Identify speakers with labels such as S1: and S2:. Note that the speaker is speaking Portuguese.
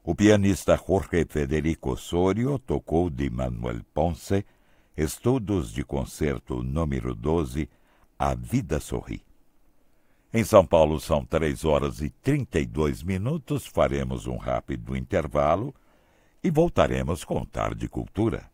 S1: O pianista Jorge Federico Osorio tocou de Manuel Ponce, Estudos de Concerto número 12, A Vida Sorri. Em São Paulo são 3h32, faremos um rápido intervalo e voltaremos com Tarde Cultura.